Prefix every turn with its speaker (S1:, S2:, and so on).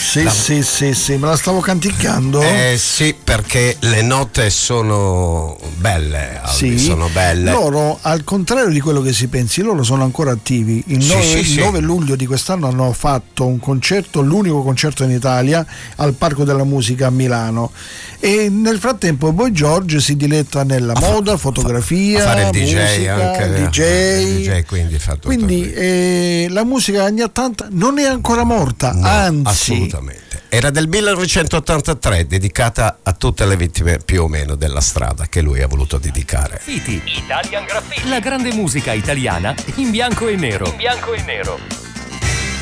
S1: Sì, me la stavo canticchiando.
S2: Sì, perché le note sono belle, Albi, sono belle.
S1: Loro, al contrario di quello che si pensi, loro sono ancora attivi. Il 9 luglio di quest'anno hanno fatto un concerto, l'unico concerto in Italia, al Parco della Musica a Milano. E nel frattempo Boy George si diletta nella moda, fotografia,
S2: fare il DJ,
S1: musica,
S2: anche
S1: il DJ,
S2: quindi fa tutto.
S1: Quindi la musica anni 80 non è ancora morta,
S2: no,
S1: anzi.
S2: Assolutamente. Era del 1983, dedicata a tutte le vittime più o meno della strada che lui ha voluto dedicare.
S3: Italian Graffiti, la grande musica italiana in bianco e nero.